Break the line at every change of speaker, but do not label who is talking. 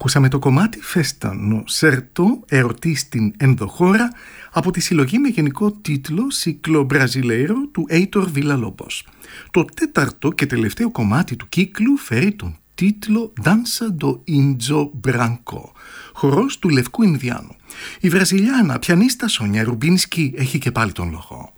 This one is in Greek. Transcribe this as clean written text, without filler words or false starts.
Ακούσαμε το κομμάτι Festano Certo, ερωτή στην ενδοχώρα, από τη συλλογή με γενικό τίτλο Ciclo Brasileiro του Heitor Villa-Lobos. Το τέταρτο και τελευταίο κομμάτι του κύκλου φέρει τον τίτλο Danza do Índio Branco, χορός του Λευκού Ινδιάνου. Η Βραζιλιάνα πιανίστα Σόνια Ρουμπίνσκι έχει και πάλι τον λόγο.